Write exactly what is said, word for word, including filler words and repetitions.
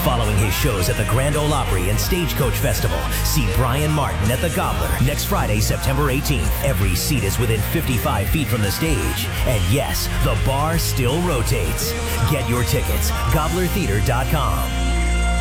Following his shows at the Grand Ole Opry and Stagecoach Festival, see Brian Martin at the Gobbler next Friday, September eighteenth. Every seat is within fifty-five feet from the stage. And yes, the bar still rotates. Get your tickets, gobbler theater dot com.